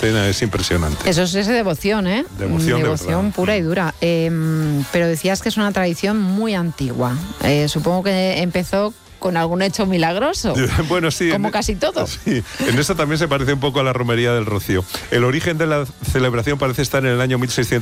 escena es impresionante. Eso es devoción, ¿eh? Devoción pura y dura. Pero decías que es una tradición muy antigua. Supongo que empezó con algún hecho milagroso. Bueno, sí. Como casi todo. Sí, en eso también se parece un poco a la romería del Rocío. El origen de la celebración parece estar en el año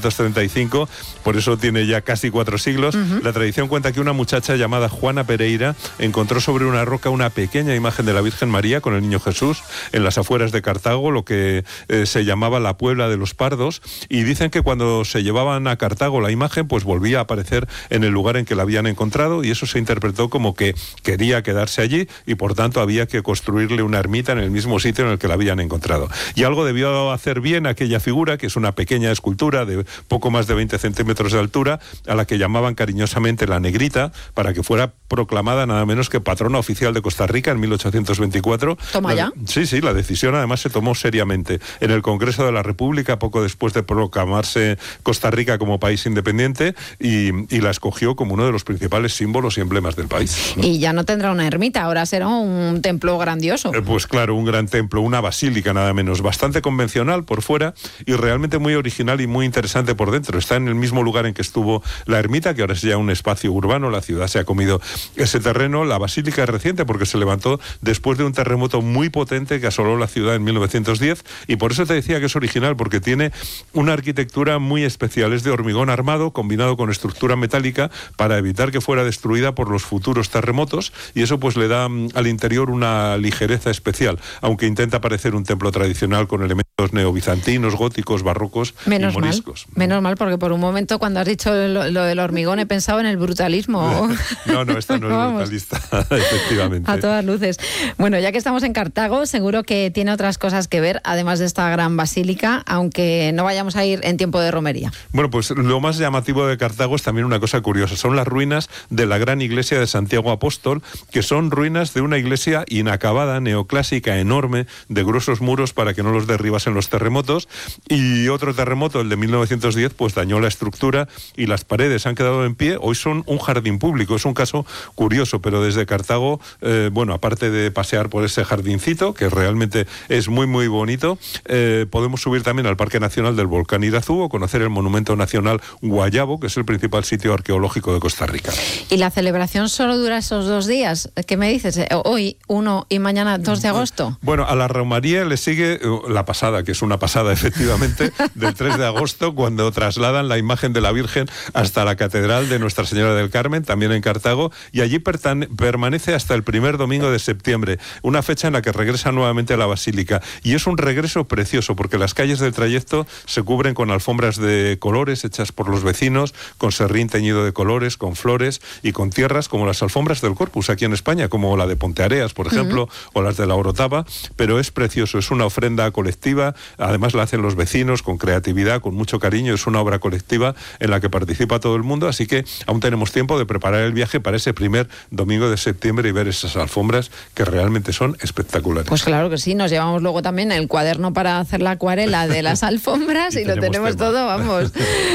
1635, por eso tiene ya casi 4 siglos. La tradición cuenta que una muchacha llamada Juana Pereira encontró sobre una roca una pequeña imagen de la Virgen María con el niño Jesús en las afueras de Cartago, lo que se llamaba la Puebla de los Pardos, y dicen que cuando se llevaban a Cartago la imagen, pues volvía a aparecer en el lugar en que la habían encontrado, y eso se interpretó como que quería quedarse allí y por tanto había que construirle una ermita en el mismo sitio en el que la habían encontrado. Y algo debió hacer bien aquella figura, que es una pequeña escultura de poco más de 20 centímetros de altura, a la que llamaban cariñosamente la Negrita, para que fuera proclamada nada menos que patrona oficial de Costa Rica en 1824. ¿Toma ya? Sí, la decisión además se tomó seriamente en el Congreso de la República poco después de proclamarse Costa Rica como país independiente, y la escogió como uno de los principales símbolos y emblemas del país. Y ya no tendrá una ermita, ahora será un templo grandioso. Pues claro, un gran templo, una basílica nada menos, bastante convencional por fuera y realmente muy original y muy interesante por dentro. Está en el mismo lugar en que estuvo la ermita, que ahora es ya un espacio urbano, la ciudad se ha comido ese terreno. La basílica es reciente porque se levantó después de un terremoto muy potente que asoló la ciudad en 1910, y por eso te decía que es original, porque tiene una arquitectura muy especial. Es de hormigón armado combinado con estructura metálica para evitar que fuera destruida por los futuros terremotos, y eso pues le da al interior una ligereza especial, aunque intenta parecer un templo tradicional con elementos neobizantinos, góticos, barrocos y moriscos. Menos mal, porque por un momento cuando has dicho lo del hormigón he pensado en el brutalismo. No, esta no es brutalista, efectivamente. A todas luces. Bueno, ya que estamos en Cartago, seguro que tiene otras cosas que ver, además de esta gran basílica, aunque no vayamos a ir en tiempo de romería. Bueno, pues lo más llamativo de Cartago es también una cosa curiosa, son las ruinas de la gran iglesia de Santiago Apóstol, que son ruinas de una iglesia inacabada, neoclásica, enorme, de gruesos muros para que no los derribasen los terremotos, y otro terremoto, el de 1910, pues dañó la estructura y las paredes han quedado en pie. Hoy son un jardín público. Es un caso curioso, pero desde Cartago, aparte de pasear por ese jardincito, que realmente es muy, muy bonito, podemos subir también al Parque Nacional del Volcán Irazú o conocer el Monumento Nacional Guayabo, que es el principal sitio arqueológico de Costa Rica. ¿Y la celebración solo dura esos 2 días? ¿Qué me dices? Hoy 1 y mañana 2 de agosto. Bueno, a la romería le sigue la pasada, que es una pasada efectivamente, del 3 de agosto, cuando trasladan la imagen de la Virgen hasta la Catedral de Nuestra Señora del Carmen, también en Cartago, y allí permanece hasta el primer domingo de septiembre, una fecha en la que regresa nuevamente a la Basílica. Y es un regreso precioso, porque las calles del trayecto se cubren con alfombras de colores hechas por los vecinos, con serrín teñido de colores, con flores y con tierras, como las alfombras del Corpus aquí en España, como la de Ponteareas, por ejemplo, o las de la Orotava, pero es precioso, es una ofrenda colectiva, además la hacen los vecinos con creatividad, con mucho cariño, es una obra colectiva en la que participa todo el mundo, así que aún tenemos tiempo de preparar el viaje para ese primer domingo de septiembre y ver esas alfombras que realmente son espectaculares. Pues claro que sí, nos llevamos luego también el cuaderno para hacer la acuarela de las alfombras y lo tenemos todo, vamos,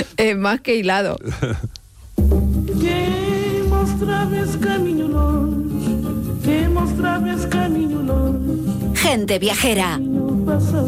más que hilado. Gente viajera.